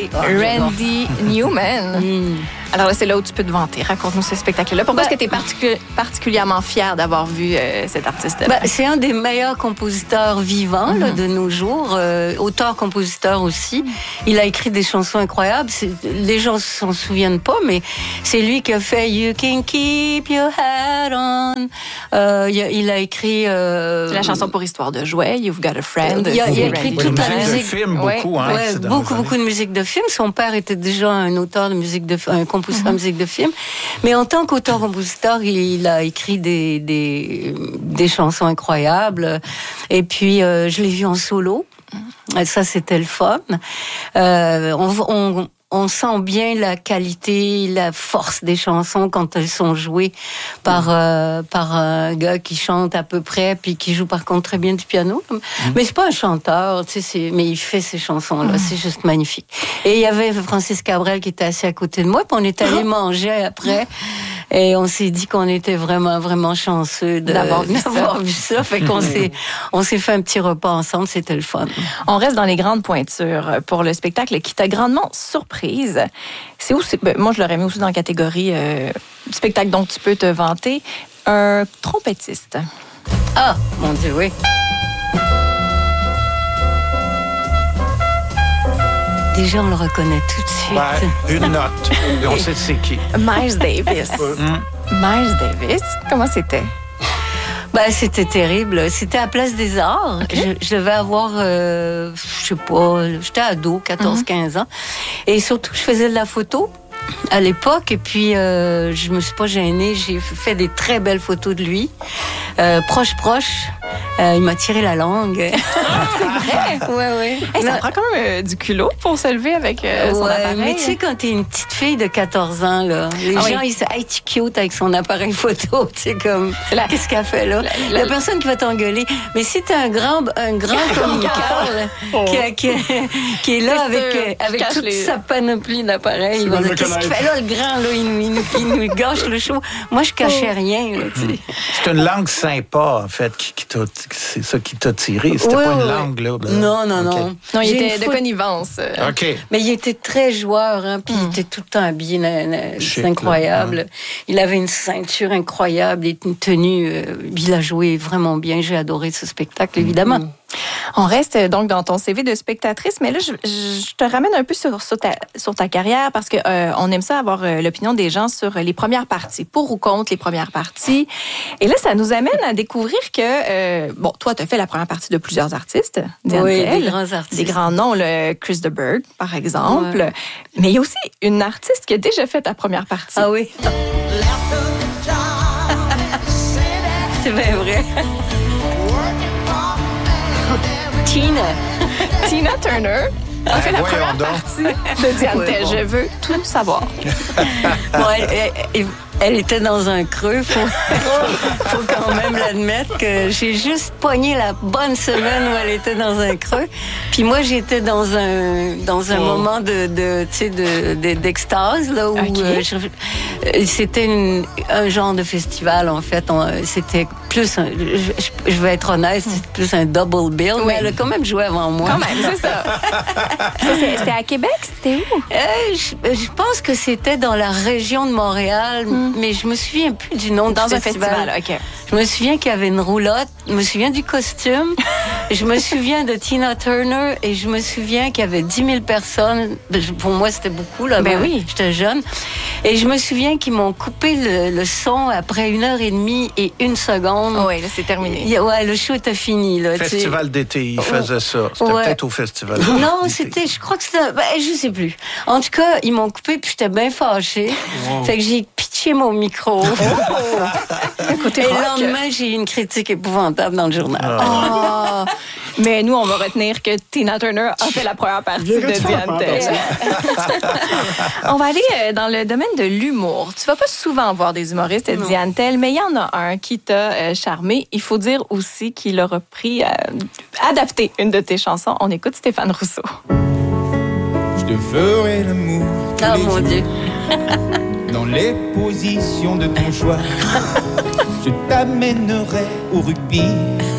et Randy Newman. Alors là, c'est là où tu peux te vanter. Raconte-nous ce spectacle-là. Pourquoi est-ce que tu es particulièrement fière d'avoir vu cet artiste-là? C'est un des meilleurs compositeurs vivants là, de nos jours. Auteur-compositeur aussi. Il a écrit des chansons incroyables. Les gens s'en souviennent pas, mais c'est lui qui a fait You Can Keep Your Hat On. Il a écrit... C'est la chanson pour Histoire de jouet, You've Got a Friend. Il a écrit toute la musique. De film, beaucoup. Beaucoup de musique de film. Son père était déjà un auteur de musique de film, un compositeur de musique de film. Mais en tant qu'auteur-compositeur, il a écrit des chansons incroyables. Et puis, je l'ai vu en solo. Et ça, c'était le fun. On sent bien la qualité, la force des chansons quand elles sont jouées par un gars qui chante à peu près puis qui joue par contre très bien du piano. Mais c'est pas un chanteur, tu sais, mais il fait ces chansons-là, c'est juste magnifique. Et il y avait Francis Cabrel qui était assis à côté de moi, puis on est allé manger après. Et on s'est dit qu'on était vraiment, vraiment chanceux d'avoir vu ça. Fait qu'on s'est fait un petit repas ensemble, c'était le fun. On reste dans les grandes pointures pour le spectacle qui t'a grandement surprise. C'est où? Moi, je l'aurais mis aussi dans la catégorie spectacle dont tu peux te vanter. Un trompettiste. Ah, mon Dieu, oui. Déjà, on le reconnaît tout de suite. Ouais, une note. Et on sait c'est qui. Miles Davis. Miles Davis, comment c'était? C'était terrible. C'était à Place des Arts. Okay. Je devais avoir, je sais pas, j'étais ado, 14-15 ans. Et surtout, je faisais de la photo à l'époque. Et puis, je me suis pas gênée. J'ai fait des très belles photos de lui. Proche. Il m'a tiré la langue. C'est vrai? Ouais. Hey, ça prend quand même du culot pour se lever avec son appareil. Mais tu sais, quand t'es une petite fille de 14 ans, là, les gens, ils disent « Hey, tu cute avec son appareil photo. » Tu sais, comme, qu'est-ce qu'elle fait là? Il y a personne qui va t'engueuler. Mais si t'es un grand comme Carl, qui est là avec toute sa panoplie d'appareils, il va dire « Qu'est-ce qu'il fait là, le grand? Là, il nous gâche le show. » Moi, je cachais rien. Là, tu sais. C'est une langue sympa, en fait, c'est ça qui t'a tiré. C'était pas une langue, là. Non. Non, il était de connivence. OK. Mais il était très joueur, hein, puis il était tout le temps habillé. C'est incroyable. Là. Il avait une ceinture incroyable et une tenue. Il a joué vraiment bien. J'ai adoré ce spectacle, évidemment. On reste donc dans ton CV de spectatrice, mais là, je te ramène un peu sur ta carrière parce que on aime ça avoir l'opinion des gens sur les premières parties, pour ou contre les premières parties. Et là, ça nous amène à découvrir que, toi, tu as fait la première partie de plusieurs artistes. Oui, des grands artistes. Des grands noms, le Chris de Burgh, par exemple. Ouais. Mais il y a aussi une artiste qui a déjà fait ta première partie. Ah oui? C'est bien vrai. Tina Turner a fait la première partie de Diane Tell. Je veux tout savoir. Elle était dans un creux. Faut quand même l'admettre que j'ai juste pogné la bonne semaine où elle était dans un creux. Puis moi, j'étais dans un moment d'extase là où c'était un genre de festival en fait. C'était plus, je vais être honnête, c'était plus un double bill. Mais elle a quand même joué avant moi. Quand même, c'est ça. C'était à Québec, c'était où? Je pense que c'était dans la région de Montréal. Mais je me souviens plus du nom du festival. OK. Je me souviens qu'il y avait une roulotte. Je me souviens du costume. Je me souviens de Tina Turner et je me souviens qu'il y avait 10 000 personnes. Pour moi, c'était beaucoup, là. Ben oui. J'étais jeune. Et je me souviens qu'ils m'ont coupé le son après 1h30 et 1 seconde. Oui, là, c'est terminé. Ouais, le show était fini, là. Festival d'été, ils faisaient ça. C'était peut-être au festival. Non, je crois que c'était, je sais plus. En tout cas, ils m'ont coupé puis j'étais bien fâchée. Fait que j'ai pitché mon micro. Écoutez, et le lendemain, j'ai eu une critique épouvantable dans le journal. Mais nous, on va retenir que Tina Turner a fait la première partie de Diane Tell. On va aller dans le domaine de l'humour. Tu vas pas souvent voir des humoristes de Diane Tell, mais il y en a un qui t'a charmé. Il faut dire aussi qu'il a repris, adapté une de tes chansons. On écoute Stéphane Rousseau. Je te ferai l'amour tous les mon jours. Dieu. Dans les positions de ton choix. Je t'amènerai au rugby.